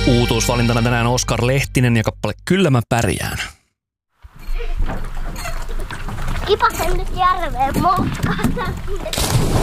Uutuusvalintana tänään Oskar Lehtinen ja kappale Kyllä mä pärjään. Kipasen nyt järveen moukkaan.